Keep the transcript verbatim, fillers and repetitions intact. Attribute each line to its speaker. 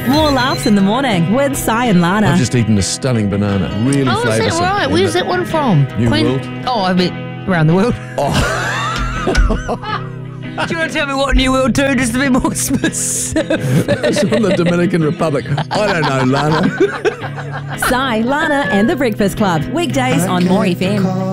Speaker 1: More laughs in the morning with Si and Lana.
Speaker 2: I've just eaten a stunning banana. Really
Speaker 3: Oh, is
Speaker 2: flavoursome.
Speaker 3: that right?
Speaker 2: isn't
Speaker 3: Where's
Speaker 2: it?
Speaker 3: that one from?
Speaker 2: New World.
Speaker 3: Oh, I mean, around the world.
Speaker 2: Oh.
Speaker 3: Do you want to tell me what New World to, just to be more specific?
Speaker 2: It's from the Dominican Republic. I don't know, Lana.
Speaker 1: Si, Lana and the Breakfast Club. Weekdays on More F M.